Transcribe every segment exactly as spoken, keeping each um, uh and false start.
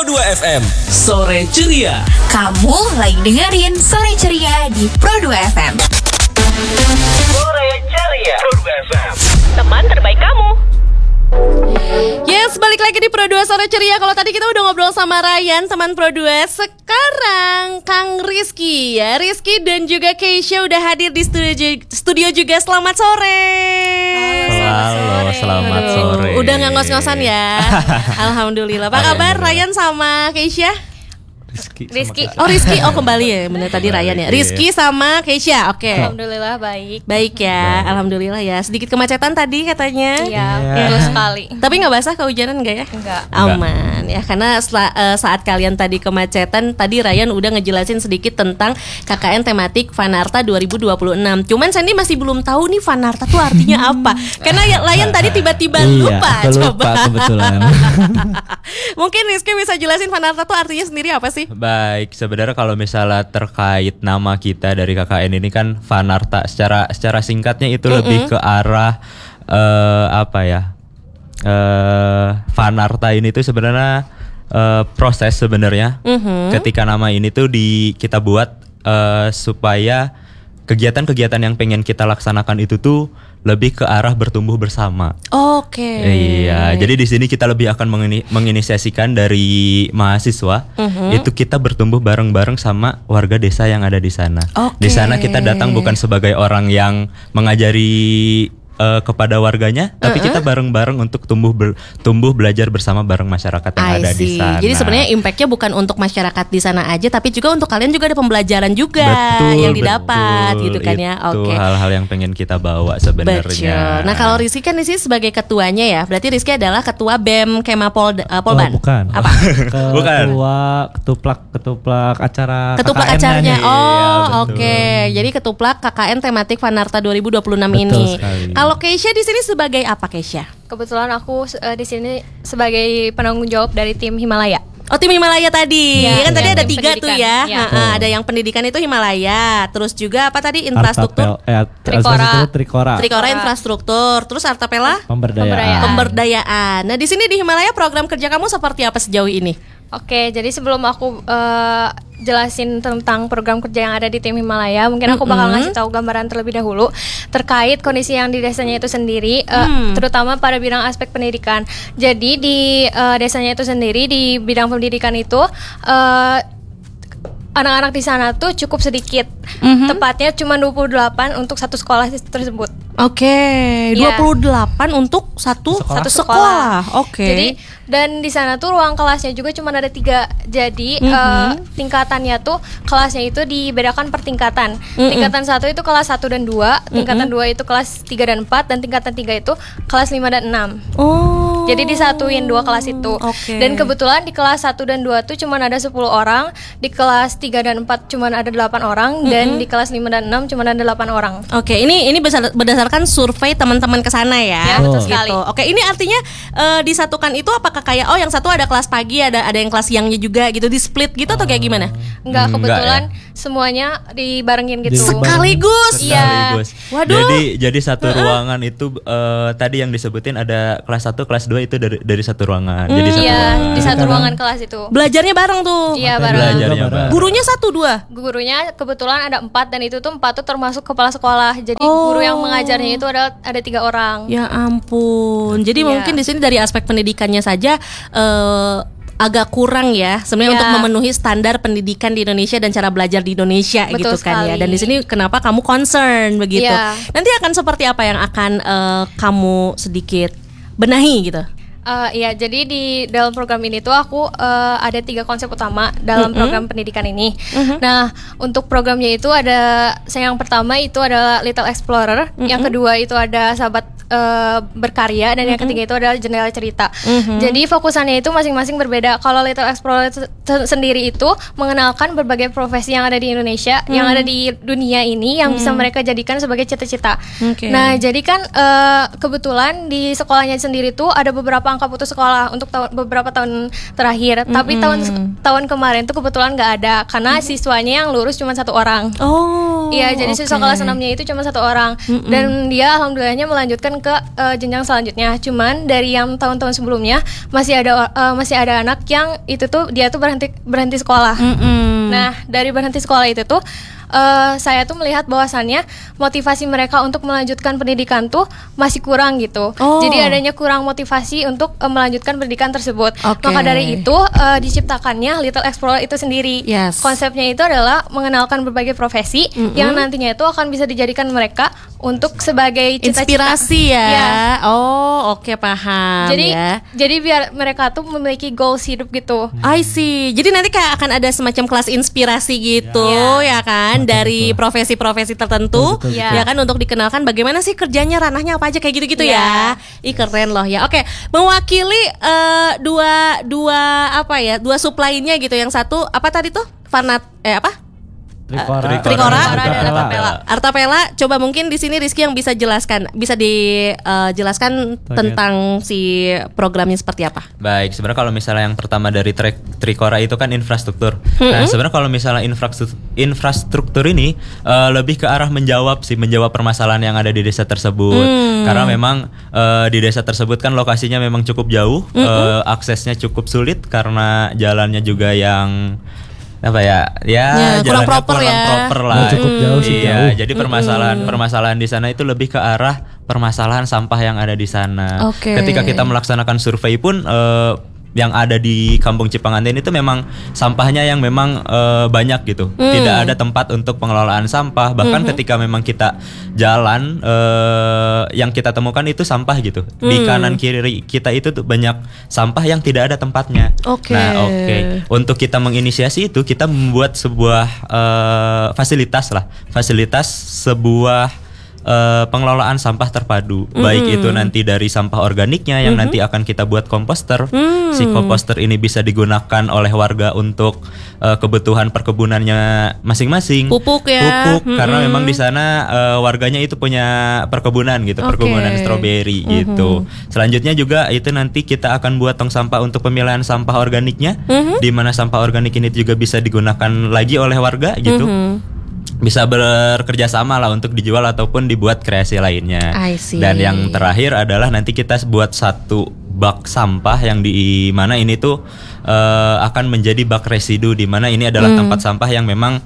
Pro dua F M. Sore Ceria. Kamu lagi dengerin Sore Ceria di Pro dua F M. Sore Ceria Pro dua F M, teman terbaik kamu. Yes, balik lagi di Pro dua Sore Ceria. Kalau tadi kita udah ngobrol sama Ryan, teman Pro dua. Sekarang Kang Rizky ya Rizky dan juga Keisha udah hadir di studio, studio juga. Selamat sore. Halo, selamat Aduh, sore. udah gak ngos-ngosan ya. Alhamdulillah. Apa kabar Ryan sama Keisha? Rizky, Rizky, oh Rizky, oh kembali ya, bener tadi Ryan ya. Rizky sama Keisha, oke. Okay. Alhamdulillah baik. Baik ya, baik. Alhamdulillah ya. Sedikit kemacetan tadi katanya. Iya, ya. betul sekali. Tapi nggak basah kehujanan nggak ya? Enggak. Aman ya, karena setelah, uh, saat kalian tadi kemacetan, tadi Ryan udah ngejelasin sedikit tentang K K N tematik Fanarta dua ribu dua puluh enam. Cuman Sandy masih belum tahu nih Fanarta tuh artinya apa. Karena ya, Ryan tadi tiba-tiba lupa. Iya, Coba. lupa kebetulan. Mungkin Rizky bisa jelasin Fanarta tuh artinya sendiri apa sih? Baik, sebenarnya kalau misalnya terkait nama kita dari K K N ini kan Fanarta, secara secara singkatnya itu mm-hmm. lebih ke arah uh, apa ya? Uh, Fanarta ini tuh sebenarnya uh, proses sebenarnya. Mm-hmm. Ketika nama ini tuh di kita buat uh, supaya kegiatan-kegiatan yang pengen kita laksanakan itu tuh lebih ke arah bertumbuh bersama. Oke. Okay. Iya, jadi di sini kita lebih akan mengini- menginisiasikan dari mahasiswa. Uh-huh. Itu kita bertumbuh bareng-bareng sama warga desa yang ada di sana. Okay. Di sana kita datang bukan sebagai orang yang mengajari Uh, kepada warganya, tapi uh-uh. kita bareng-bareng untuk tumbuh ber, tumbuh belajar bersama bareng masyarakat yang I ada see. di sana. Jadi sebenarnya impactnya bukan untuk masyarakat di sana aja, tapi juga untuk kalian juga ada pembelajaran juga betul, yang didapat, betul, gitu kan ya. Oke. Itu hal-hal yang pengen kita bawa sebenarnya. Betul. Nah kalau Rizky kan di sini sebagai ketuanya ya, berarti Rizky adalah ketua B E M Kemapol uh, Polban. Oh, bukan. Apa? Bukan. Ketua ketuplak ketuplak acara ketuplak K K N acaranya. nih. Oh, iya, oke. Okay. Jadi ketuplak K K N tematik Fanarta dua ribu dua puluh enam betul ini. Sekali. Kalau Keisha di sini sebagai apa Keisha? Kebetulan aku uh, di sini sebagai penanggung jawab dari tim Himalaya. Oh tim Himalaya tadi, ya, ya kan ya, tadi ada tim tiga pendidikan. tuh ya, Ya. Ha-ha, ada yang pendidikan itu Himalaya, terus juga apa tadi infrastruktur, Artapel, eh, Trikora. Trikora, Trikora infrastruktur, terus Artapela pemberdayaan. Pemberdayaan. pemberdayaan. Nah di sini di Himalaya program kerja kamu seperti apa sejauh ini? Oke, jadi sebelum aku uh, jelasin tentang program kerja yang ada di tim Himalaya, mungkin aku bakal Mm-hmm. ngasih tahu gambaran terlebih dahulu terkait kondisi yang di desanya itu sendiri, uh, Hmm. terutama pada bidang aspek pendidikan. Jadi di uh, desanya itu sendiri di bidang pendidikan itu uh, anak-anak di sana tuh cukup sedikit, Mm-hmm. tepatnya cuma dua puluh delapan untuk satu sekolah tersebut. Oke, okay. Iya. dua puluh delapan untuk satu Sekolah. satu sekolah. Oke. Okay. Jadi dan di sana tuh ruang kelasnya juga cuma ada tiga. Jadi Mm-hmm. uh, tingkatannya tuh kelasnya itu dibedakan per tingkatan. Mm-hmm. Tingkatan satu itu kelas satu dan dua, tingkatan dua itu kelas tiga dan empat, dan tingkatan tiga itu kelas lima dan enam. Oh. Jadi disatuin dua kelas itu. Oke. Dan kebetulan di kelas satu dan dua tuh cuma ada sepuluh orang, di kelas tiga dan empat cuma ada delapan orang, mm-hmm. dan di kelas lima dan enam cuma ada delapan orang. Oke, ini ini berdasarkan survei teman-teman ke sana ya. Ya, betul Gitu. sekali. Oke, ini artinya uh, disatukan itu apakah kayak oh yang satu ada kelas pagi, ada ada yang kelas siangnya juga gitu, di split gitu atau kayak gimana? Enggak, Enggak, kebetulan ya. semuanya dibarengin gitu. Dibarengin. Sekaligus. Iya. Sekaligus. Waduh. Jadi jadi satu ruangan itu uh, tadi yang disebutin ada kelas satu, kelas dua itu dari dari satu ruangan. Jadi satu Iya, ruangan. di satu ruangan kelas itu. Belajarnya bareng tuh. Iya, Materi bareng. Belajarnya bareng. bareng. Gurunya satu dua. Gurunya kebetulan ada empat, dan itu tuh empat tuh termasuk kepala sekolah. Jadi Oh. guru yang mengajarnya itu ada ada tiga orang. Ya ampun. Jadi Iya. mungkin di sini dari aspek pendidikannya saja eh, agak kurang ya sebenarnya Iya. untuk memenuhi standar pendidikan di Indonesia dan cara belajar di Indonesia. Betul gitu kan ya. sekali. Dan di sini kenapa kamu concern begitu? Iya. Nanti akan seperti apa yang akan eh, kamu sedikit benahi gitu? Uh, iya, jadi di dalam program ini tuh aku uh, ada tiga konsep utama dalam Mm-hmm. program pendidikan ini. Mm-hmm. Nah, untuk programnya itu ada, yang pertama itu adalah Little Explorer, Mm-hmm. yang kedua itu ada Sahabat uh, Berkarya, dan yang ketiga itu adalah Jendela Cerita. Mm-hmm. Jadi fokusannya itu masing-masing berbeda. Kalau Little Explorer t- t- sendiri itu mengenalkan berbagai profesi yang ada di Indonesia, yang ada di dunia ini, yang bisa mereka jadikan sebagai cita-cita. Oke. Nah, jadi kan uh, kebetulan di sekolahnya sendiri tuh ada beberapa angka putus sekolah untuk tahun beberapa tahun terakhir. Mm-hmm. Tapi tahun tahun kemarin tuh kebetulan nggak ada karena mm-hmm. siswanya yang lulus cuma satu orang. Oh. Iya, jadi okay. siswa kelas enam-nya itu cuma satu orang. Mm-hmm. Dan dia alhamdulillahnya melanjutkan ke uh, jenjang selanjutnya. Cuman dari yang tahun-tahun sebelumnya masih ada uh, masih ada anak yang itu tuh dia tuh berhenti berhenti sekolah. Mm-mm. Nah, dari berhenti sekolah itu tuh uh, saya tuh melihat bahwasannya motivasi mereka untuk melanjutkan pendidikan tuh masih kurang gitu. Oh. Jadi adanya kurang motivasi untuk uh, melanjutkan pendidikan tersebut. Oke. Maka dari itu uh, diciptakannya Little Explorer itu sendiri. Yes. Konsepnya itu adalah mengenalkan berbagai profesi Mm-mm. yang nantinya itu akan bisa dijadikan mereka untuk sebagai cita-cita. Inspirasi ya. Ya. Oh, oke paham Jadi ya. jadi biar mereka tuh memiliki goals hidup gitu. I see. Jadi nanti kayak akan ada semacam kelas inspirasi gitu ya, kan dari profesi-profesi tertentu Betul, betul, betul. ya kan untuk dikenalkan bagaimana sih kerjanya, ranahnya apa aja kayak gitu-gitu ya. Ih keren loh ya. Oke, mewakili eh, dua dua apa ya? Dua supply-nya gitu. Yang satu apa tadi tuh? Fanat eh apa? Trikora, Trikora. Trikora dan Artapela. Artapela. Artapela, coba mungkin di sini Rizky yang bisa jelaskan, bisa dijelaskan tentang si programnya seperti apa? Baik, sebenarnya kalau misalnya yang pertama dari tri- Trikora itu kan infrastruktur. Nah, sebenarnya kalau misalnya infrastruktur, infrastruktur ini uh, lebih ke arah menjawab sih, menjawab permasalahan yang ada di desa tersebut. Hmm. Karena memang uh, di desa tersebut kan lokasinya memang cukup jauh, uh, aksesnya cukup sulit karena jalannya juga yang apa ya ya, Ya, kurang jalannya proper kurang ya. proper lah. Ya, cukup jauh sih, Iya, jauh. jadi permasalahan permasalahan di sana itu lebih ke arah permasalahan sampah yang ada di sana. Oke. Ketika kita melaksanakan survei pun eh, yang ada di Kampung Cipanganten itu memang sampahnya yang memang eh, banyak gitu. Tidak ada tempat untuk pengelolaan sampah. Bahkan ketika memang kita jalan eh, yang kita temukan itu sampah gitu. Di kanan kiri kita itu tuh banyak sampah yang tidak ada tempatnya. Oke. Nah, oke. Untuk kita menginisiasi itu kita membuat sebuah eh, fasilitas lah. Fasilitas sebuah Uh, pengelolaan sampah terpadu, mm-hmm. baik itu nanti dari sampah organiknya yang mm-hmm. nanti akan kita buat komposter. Mm. Si komposter ini bisa digunakan oleh warga untuk uh, kebutuhan perkebunannya masing-masing. Pupuk ya. Pupuk Mm-hmm. karena memang di sana uh, warganya itu punya perkebunan gitu, Oke. perkebunan stroberi Mm-hmm. gitu. Selanjutnya juga itu nanti kita akan buat tong sampah untuk pemilihan sampah organiknya, Mm-hmm. di mana sampah organik ini juga bisa digunakan lagi oleh warga gitu. Mm-hmm. Bisa bekerja sama lah untuk dijual ataupun dibuat kreasi lainnya. I see. Dan yang terakhir adalah nanti kita buat satu bak sampah yang di mana ini tuh uh, akan menjadi bak residu, di mana ini adalah Hmm. tempat sampah yang memang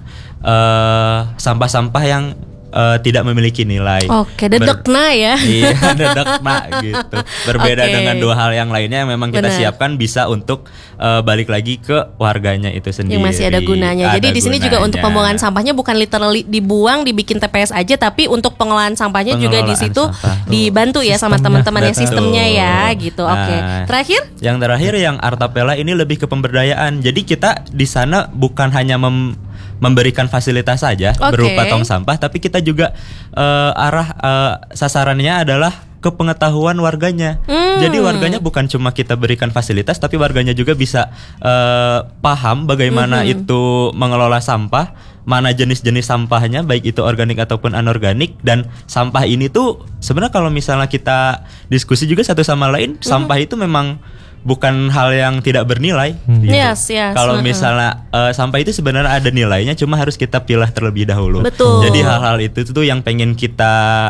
uh, sampah-sampah yang uh, tidak memiliki nilai. Oke, dedekna ya. Iya, dedekna gitu. Berbeda Oke. dengan dua hal yang lainnya yang memang kita Benar. siapkan bisa untuk uh, balik lagi ke warganya itu sendiri. Yang masih ada gunanya. Jadi Ada di sini juga untuk gunanya. pembuangan sampahnya bukan literally dibuang, dibikin T P S aja, tapi untuk pengelolaan sampahnya juga di Pengelolaan situ sampah. dibantu ya sama Sistemnya. teman-temannya Betul. sistemnya ya gitu. Oke. Nah, Terakhir? Yang terakhir yang Artapela ini lebih ke pemberdayaan. Jadi kita di sana bukan hanya mem- memberikan fasilitas saja Oke. berupa tong sampah, tapi kita juga eh, arah eh, sasarannya adalah ke pengetahuan warganya. Hmm. Jadi warganya bukan cuma kita berikan fasilitas, tapi warganya juga bisa eh, paham bagaimana Hmm. itu mengelola sampah, mana jenis-jenis sampahnya, baik itu organik ataupun anorganik. Dan sampah ini tuh sebenarnya kalau misalnya kita diskusi juga satu sama lain, sampah itu memang bukan hal yang tidak bernilai. gitu. Yes, yes. Kalau Mm-mm. misalnya eh, sampah itu sebenarnya ada nilainya, cuma harus kita pilih terlebih dahulu. Betul. Jadi hal-hal itu tuh yang pengen kita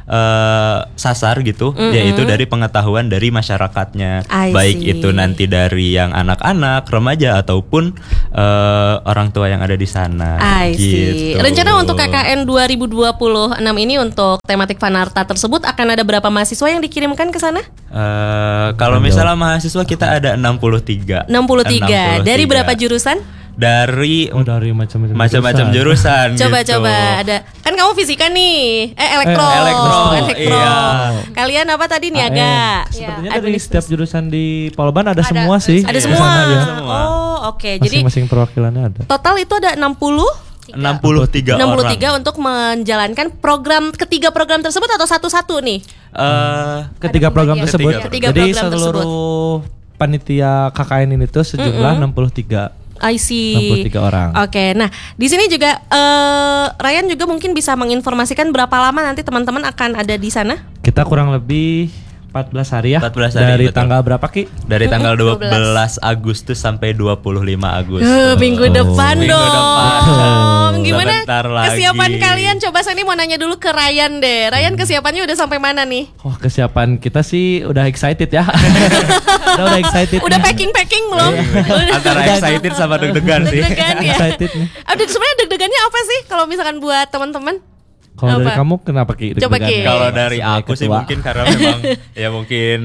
eh, sasar gitu, Mm-mm. yaitu dari pengetahuan dari masyarakatnya, I baik see. itu nanti dari yang anak-anak, remaja ataupun eh, orang tua yang ada di sana. I see. Gitu. Rencana untuk K K N dua ribu dua puluh enam ini untuk tematik Fanarta tersebut akan ada berapa mahasiswa yang dikirimkan ke sana? Eh, kalau misalnya mahasiswa kita ada enam puluh tiga. enam puluh tiga. Dari berapa jurusan? Dari Oh, dari macam-macam macam-macam jurusan. gitu. Coba-coba ada. Kan kamu fisika nih. Eh elektro. Eh, elektro, Elektro. iya. Kalian apa tadi A M. niaga? Sepertinya Ya, dari setiap jurusan di Polban ada, Ada. semua sih. Ada di semua. sana, ya. Semua. Oh, oke. Jadi Masing-masing perwakilannya ada. total itu ada enam puluh enam puluh tiga enam puluh orang. tiga untuk menjalankan program ketiga program tersebut atau satu-satu nih? Eh, Ketiga program pembagian. tersebut. Ketiga Jadi program seluruh panitia K K N ini tuh sejumlah enam puluh tiga. I see. enam puluh tiga orang. Oke, nah di sini juga eh, Ryan juga mungkin bisa menginformasikan berapa lama nanti teman-teman akan ada di sana? Kita kurang lebih empat belas hari ya. empat belas hari, Dari betul. tanggal berapa Ki? Dari tanggal dua belas Agustus sampai dua puluh lima Agustus. Eh, minggu depan Minggu dong. depan. Gimana Sebentar lagi. kesiapan kalian? Coba saya nih mau nanya dulu ke Ryan deh. Ryan kesiapannya udah sampai mana nih? Wah, kesiapan kita sih udah excited ya. udah udah excited. Udah nih. packing-packing belum? Antara excited sama deg-degan sih. Deg-degan ya. Excited nih. Aduh, sebenarnya deg-degannya apa sih kalau misalkan buat teman-teman? Kalau dari Apa? kamu kenapa Ki? Coba, deg-degan? Ki. Kalau dari Sebagai aku sih ketua. mungkin karena memang ya mungkin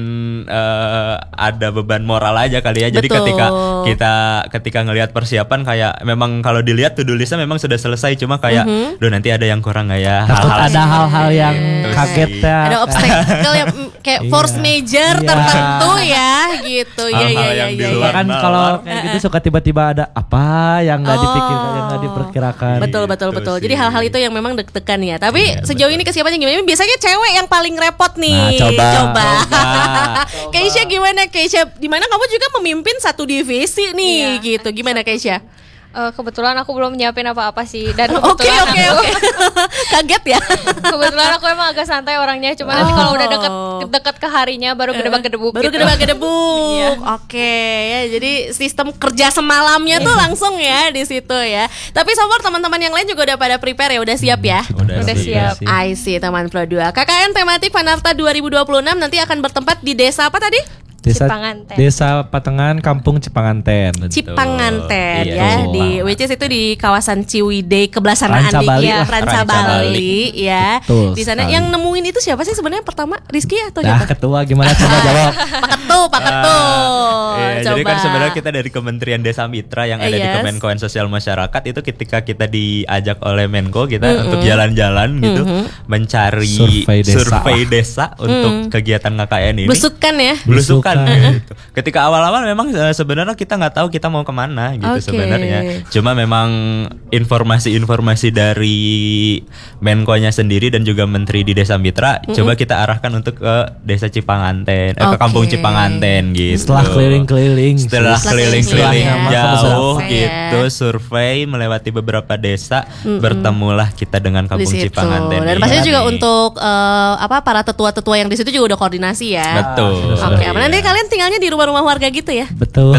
eh, ada beban moral aja kali ya. Jadi Betul. ketika kita ketika ngelihat persiapan kayak memang kalau dilihat to do listnya memang sudah selesai, cuma kayak duh nanti ada yang kurang nggak ya? Takut Hal-hal ada hal-hal yang Gitu kaget sih. ya. Ada obstacle yang mm, kayak Iya. force major Iya. tertentu ya gitu. Iya iya Hal-hal iya yang di iya. luar Iya kan nalar. kalau kayak gitu suka tiba-tiba ada apa yang nggak Oh. dipikirkan, yang nggak diperkirakan. Betul betul Gitu betul. sih. Jadi hal-hal itu yang memang deg-degan ya. Tapi Iya, sejauh ini kesiapannya gimana? Biasanya cewek yang paling repot nih. Nah, coba. Coba. Coba. Keisha gimana Keisha? Dimana kamu juga memimpin satu divisi nih Iya. gitu. Gimana Keisha? Eh, kebetulan aku belum nyiapin apa-apa sih dan Oke kebetulan oke aku- oke. Kaget ya. kebetulan aku emang agak santai orangnya, cuma nanti kalau udah deket deket ke harinya baru gedebak-gedebuk Baru gitu. gedebak-gedebuk. Iya. Oke ya. Jadi sistem kerja semalamnya tuh langsung ya di situ ya. Tapi so far teman-teman yang lain juga udah pada prepare ya, udah siap ya. Udah, Udah sih. siap. I see teman Pro dua. K K N tematik Fanarta dua ribu dua puluh enam nanti akan bertempat di desa apa tadi? Desa Cipanganten. Desa Patengan, Kampung Cipanganten. Cipanganten Iya, ya betul. di which is itu di kawasan Ciwidey Kebelassanaan Ranca Bali ya, lah. Ranca Ranca Bali Bali. ya. Betul Di sana sekali. yang nemuin itu siapa sih sebenarnya pertama? Rizky atau Nah, siapa? ketua gimana coba jawab? Pak Ketua, Pak Ketua. Iya, jadi Coba. kan sebenarnya kita dari Kementerian Desa Mitra yang ada di Yes. Kemenkoan Sosial Masyarakat itu ketika kita diajak oleh Menko kita untuk jalan-jalan gitu mencari Survei desa. survei desa untuk kegiatan K K N ini. Besukan ya. Belusukan Belusukan. gitu. Ketika awal-awal memang eh, sebenarnya kita nggak tahu kita mau kemana gitu Oke. sebenarnya. Cuma memang informasi-informasi dari Menko-nya sendiri dan juga Menteri di Desa Mitra coba kita arahkan untuk ke Desa Cipanganten, eh, ke Oke. Kampung Cipanganten gitu. Setelah keliling-keliling, Setelah Setelah keliling-keliling keliling-keliling jauh survei ya. gitu, survei melewati beberapa desa, bertemulah kita dengan Di Kampung situ. Cipanganten. Dan ini. pastinya juga untuk eh, apa para tetua-tetua yang di situ juga udah koordinasi ya. Betul. Oke, Iya. nanti kalian tinggalnya di rumah-rumah warga gitu ya? betul.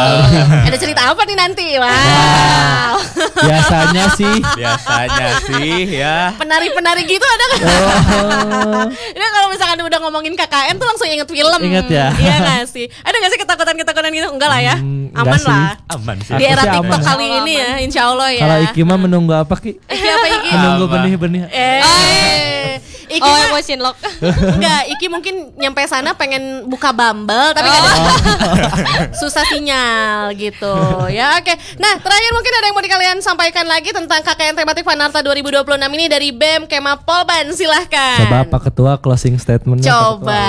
Ada cerita apa nih nanti? Wow. Biasanya sih. Biasanya sih ya. Penari-penari gitu ada nggak? Oh. Ini kalau misalkan udah ngomongin K K N tuh langsung inget film. Ingat ya? Iya nggak sih? Ada nggak sih ketakutan-ketakutan gitu? Enggak lah ya. Hmm, Aman enggak sih. lah. Aman sih. Di Aku era sih TikTok aman. kali ini ya, insya Allah ya. Kalau Iki mah menunggu apa Ki? Iki apa Iki? Menunggu Apa? benih-benih. Eh, Iki Oh, mah- emotion lock. enggak, Iki mungkin nyampe sana pengen buka Bumble tapi nggak ada. Susah sinyal gitu. Ya oke. Nah, terakhir mungkin ada yang mau kalian sampaikan lagi tentang K K N tematik Fanarta dua ribu dua puluh enam ini dari B E M Kema Polban, silahkan. Coba Pak Ketua closing statementnya. Pak Coba.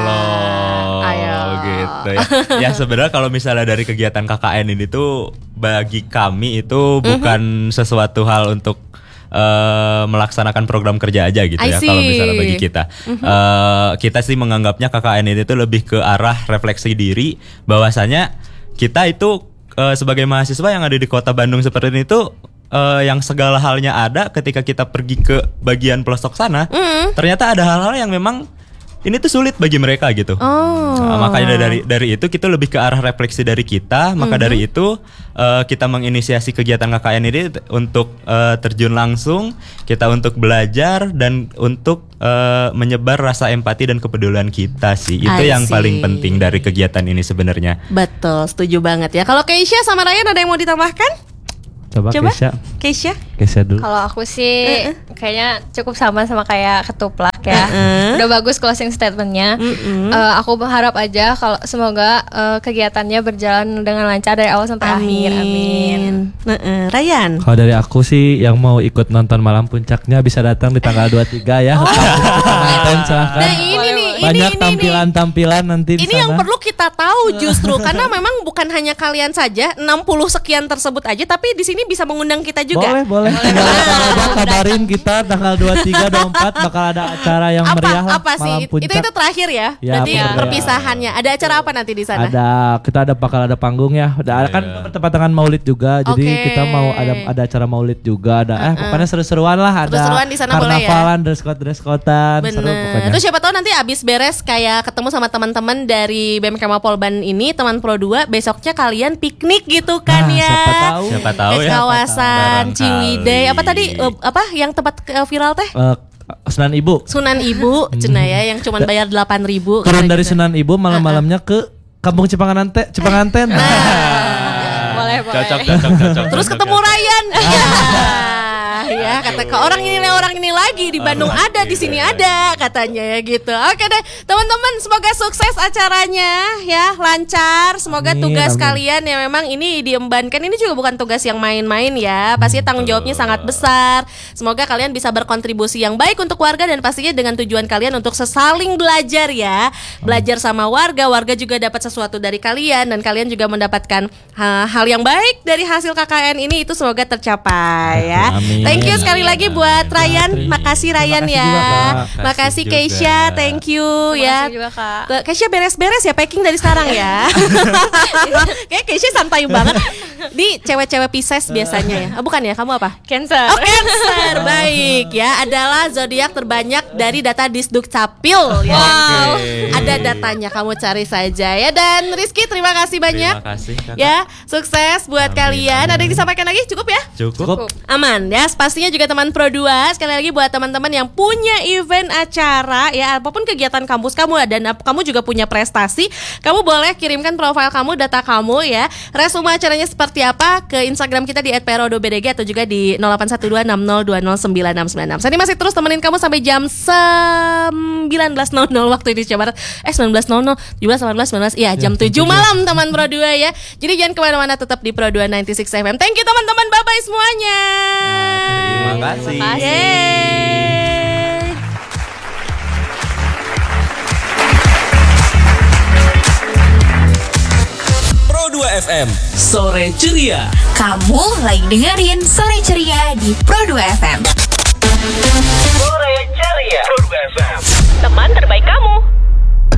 Loh, Ayo. gitu ya. Ya sebenarnya kalau misalnya dari kegiatan K K N ini tuh bagi kami itu Mhm. bukan sesuatu hal untuk eh, melaksanakan program kerja aja gitu I ya see. kalau misalnya bagi kita. Eh, kita sih menganggapnya K K N ini tuh lebih ke arah refleksi diri bahwasanya kita itu eh, sebagai mahasiswa yang ada di Kota Bandung seperti ini tuh eh, yang segala halnya ada ketika kita pergi ke bagian pelosok sana, ternyata ada hal-hal yang memang ini tuh sulit bagi mereka gitu. Oh. Nah, makanya dari dari itu kita lebih ke arah refleksi dari kita. Maka dari itu eh, kita menginisiasi kegiatan K K N ini t- untuk eh, terjun langsung, kita untuk belajar dan untuk eh, menyebar rasa empati dan kepedulian kita sih. Itu I yang see. paling penting dari kegiatan ini sebenarnya. Betul, setuju banget ya. Kalau Keisha sama Ryan ada yang mau ditambahkan? Coba, Coba. Keisha. Keisha? Keisha dulu. Kalau aku sih kayaknya cukup sama sama kayak ketuplak ya. Uh-uh. Udah bagus closing statementnya. Eh, aku berharap aja kalau semoga eh, kegiatannya berjalan dengan lancar dari awal sampai akhir. Amin. Heeh, Ryan. Kalau dari aku sih yang mau ikut nonton malam puncaknya bisa datang di tanggal dua puluh tiga ya. Cipanganten, silahkan. Nah ini nih, ini Banyak ini, tampilan-tampilan nanti di Ini sana. yang perlu kita tahu justru karena memang bukan hanya kalian saja enam puluh sekian tersebut aja, tapi di sini bisa mengundang kita juga. Boleh, boleh. Tinggal datang aja, kabarin kita tanggal dua puluh tiga, dua puluh empat bakal ada acara yang Apa meriah lah, apa sih? malam Itu puncak. itu terakhir ya. Ya, Berarti pemeriahan. perpisahannya. Ada acara apa nanti di sana? Ada, kita ada bakal ada panggung ya. Ada kan bertepatan dengan Maulid juga. Jadi Oke. kita mau ada ada acara Maulid juga. Ada eh pokoknya seru-seruan lah. Ada Seru-seruan di sana boleh ya? karnavalan, dress code dress codean, seru Bener. pokoknya. Terus siapa tahu nanti abis beres kayak ketemu sama teman-teman dari B M K Mapolban ini, teman Pro dua, besoknya kalian piknik gitu kan Nah, ya. siapa tahu. Siapa tahu Ke ya. kawasan Barangkali. Ciwidey. Apa tadi eh, apa yang tempat eh, viral teh? Eh, Sunan Ibu. Sunan Ibu, cenah ya, yang cuman bayar delapan ribu. Turun dari Sunan Ibu malam-malamnya ke Kampung Cipanganten. Cipanganten. Boleh, boleh. Cocok, cocok, cocok. Terus cocok, ketemu cocok. Ryan. Ya, kata ke orang ini orang ini lagi di Bandung Orang ada, ini, di sini ya. ada katanya ya gitu. Oke deh, teman-teman, semoga sukses acaranya ya, lancar. Semoga Amin, tugas amin. kalian yang memang ini diembankan ini juga bukan tugas yang main-main ya. Pasti tanggung jawabnya sangat besar. Semoga kalian bisa berkontribusi yang baik untuk warga dan pastinya dengan tujuan kalian untuk sesaling belajar ya. Belajar sama warga, warga juga dapat sesuatu dari kalian dan kalian juga mendapatkan ha, hal yang baik dari hasil K K N ini, itu semoga tercapai ya. Amin. Thank you sekali lagi buat Ryan. Makasih Ryan Terima kasih ya. juga, Kak. Makasih Makasih Keisha, juga. thank you Terima ya. kasih juga, Kak. Ke- Keisha beres-beres ya, packing dari sekarang ya. Kayak Keisha santai banget. Di cewek-cewek Pisces biasanya ya. Oh, bukan ya, kamu apa? Cancer. Oh, Cancer, baik ya. Adalah zodiak terbanyak dari data Disduk Capil ya. Wow. Ada datanya, kamu cari saja ya. Dan Rizky, terima kasih banyak. Terima kasih, Kakak. Ya, sukses buat Amin, kalian. Ada amin. yang disampaikan lagi? Cukup ya? Cukup. Aman ya, pastinya juga teman Pro dua. Sekali lagi buat teman-teman yang punya event acara ya, apapun kegiatan kampus kamu dan ap- kamu juga punya prestasi, kamu boleh kirimkan profil kamu, data kamu ya, resume acaranya seperti apa ke Instagram kita di et perodo b d g atau juga di nol delapan satu dua enam nol dua nol sembilan enam sembilan enam. Saya masih terus temenin kamu sampai jam sembilan belas nol nol waktu Indonesia Barat. Eh sembilan belas nol nol, tujuh belas, delapan belas, sembilan belas. Iya, jam tujuh malam teman Pro dua ya. Jadi jangan kemana-mana, tetap di Pro dua sembilan enam F M. Thank you teman-teman, bye-bye semuanya. Terima kasih. Terima kasih. Yeay. Pro dua F M, sore ceria. Kamu lagi dengerin Sore Ceria di Pro dua F M. Sore ceria. Pro dua F M. Teman terbaik kamu.